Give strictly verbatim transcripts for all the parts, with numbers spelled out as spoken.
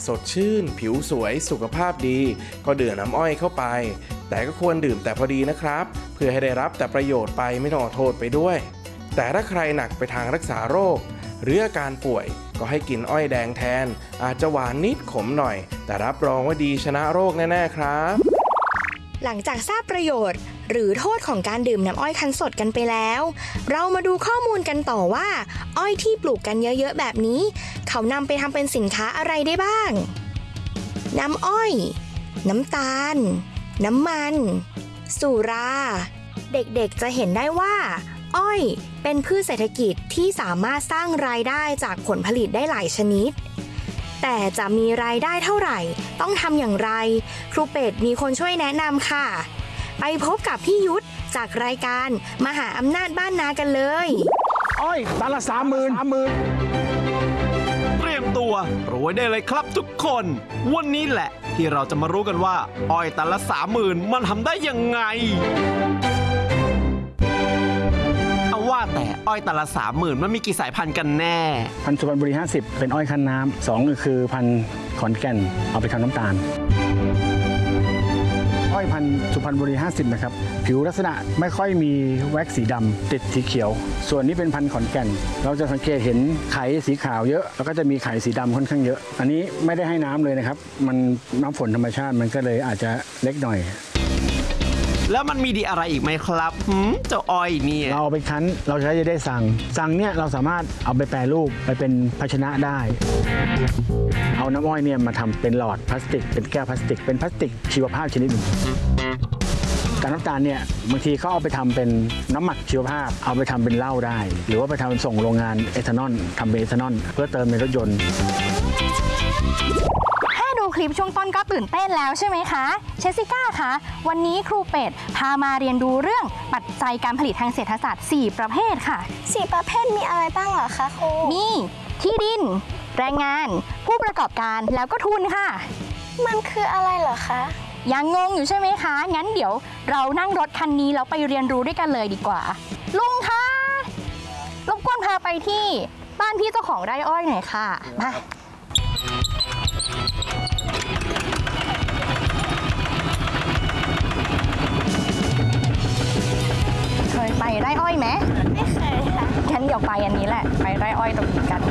สดชื่นผิวสวยสุขภาพดีก็ดื่มน้ำอ้อยเข้าไปแต่ก็ควรดื่มแต่พอดีนะครับเพื่อให้ได้รับแต่ประโยชน์ไปไม่ต้องโทษไปด้วยแต่ถ้าใครหนักไปทางรักษาโรคหรืออาการป่วยก็ให้กินอ้อยแดงแทนอาจจะหวานนิดขมหน่อยแต่รับรองว่าดีชนะโรคแน่ๆครับหลังจากทราบประโยชน์หรือโทษของการดื่มน้ำอ้อยคั้นสดกันไปแล้วเรามาดูข้อมูลกันต่อว่าอ้อยที่ปลูกกันเยอะๆแบบนี้เขานำไปทำเป็นสินค้าอะไรได้บ้างน้ำอ้อยน้ำตาลน้ำมันสุราเด็กๆจะเห็นได้ว่าอ้อยเป็นพืชเศรษฐกิจที่สามารถสร้างรายได้จากผลผลิตได้หลายชนิดแต่จะมีรายได้เท่าไหร่ต้องทำอย่างไรครูเป็ดมีคนช่วยแนะนำค่ะไปพบกับพี่ยุทธจากรายการมหาอำนาจบ้านนากันเลยอ้อยตันละสามหมื่นสามหมื่นเตรียมตัวรวยได้เลยครับทุกคนวันนี้แหละที่เราจะมารู้กันว่าอ้อยตันละสามหมื่นมันทำได้ยังไงเอาว่าแต่อ้อยตันละสามหมื่นมันมีกี่สายพันธุ์กันแน่พันธุ์สุพรรณบุรีห้าสิบเป็นอ้อยคั้นน้ำสองก็คือพันธุ์ขอนแก่นเอาไปทำน้ำตาลอ้อยพันธุ์สุพรรณบุรีห้าสิบนะครับผิวลักษณะไม่ค่อยมีแว็กสีดำติดสีเขียวส่วนนี้เป็นพันธุ์ขอนแก่นเราจะสังเกตเห็นไข่สีขาวเยอะแล้วก็จะมีไข่สีดำค่อนข้างเยอะอันนี้ไม่ได้ให้น้ำเลยนะครับมันน้ำฝนธรรมชาติมันก็เลยอาจจะเล็กหน่อยแล้วมันมีดีอะไรอีกไหมครับเจ้าอ้อยเนี่ยเราเอาไปคั้นเราใช้จะได้สั่งสั่งเนี่ยเราสามารถเอาไปแปรรูปไปเป็นภาชนะได้เอาน้ำอ้อยเนี่ยมาทำเป็นหลอดพลาสติกเป็นแก้วพลาสติกเป็นพลาสติกชีวภาพชนิดหนึ่งการน้ำตาลเนี่ยบางทีเขาเอาไปทำเป็นน้ำหมักชีวภาพเอาไปทำเป็นเหล้าได้หรือว่าไปทำส่งโรงงานเอทานอลทำเป็นเอทานอลเพื่อเติมในรถยนต์คลิปช่วงต้นก็ตื่นเต้นแล้วใช่ไหมคะเชสสิก้าคะวันนี้ครูเป็ดพามาเรียนดูเรื่องปัจจัยการผลิตทางเศรษฐศาสตร์สี่ประเภทค่ะสี่ประเภทมีอะไรบ้างเหรอคะครูมีที่ดินแรงงานผู้ประกอบการแล้วก็ทุนค่ะมันคืออะไรเหรอคะยังงงอยู่ใช่ไหมคะงั้นเดี๋ยวเรานั่งรถคันนี้แล้วไปเรียนรู้ด้วยกันเลยดีกว่าลุงคะรบกวนพาไปที่บ้านพี่เจ้าของไร่อ้อยหน่อยค่ะมาเคยไปไร่อ้อยไหมไม่เคยค่ะงั้นเดี๋ยวไปอันนี้แหละไปไร่อ้อยตรงนี้กัน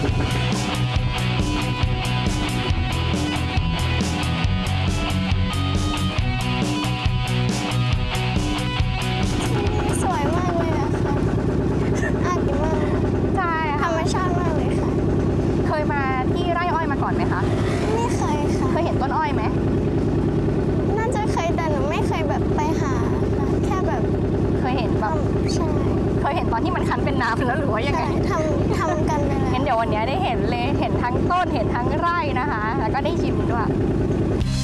สวยมากเลยนะคะอาดีมากใช่ธรรมชาติมากเลยค่ะเคยมาที่ไร่อ้อยมาก่อนไหมคะไม่เคยค่ะเคยเห็นต้นอ้อยไหมน่าจะเคยแต่หนูไม่เคยแบบไปหาแค่แบบเคยเห็นแบบใช่เคยเห็นตอนที่มันคั้นเป็นน้ำแล้วหรือว่ายังไงทำทำกันไปเลยงั้นเดี๋ยววันนี้ได้เห็นเลยเห็นทั้งต้นเห็นทั้งไร่นะคะแล้วก็ได้ชิมด้วย